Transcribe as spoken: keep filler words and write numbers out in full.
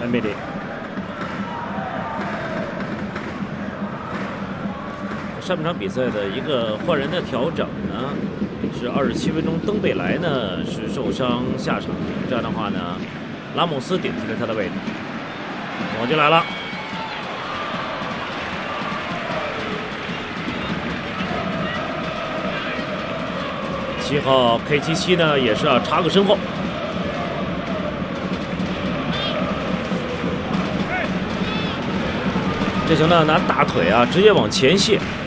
埃梅里。上半场比赛的一个换人的调整呢，是二十七分钟，登贝莱呢是受伤下场，这样的话呢，拉莫斯顶替了他的位置。我进来了。 七号 K 七七呢，也是要插个身后。这球呢，拿大腿啊，直接往前卸。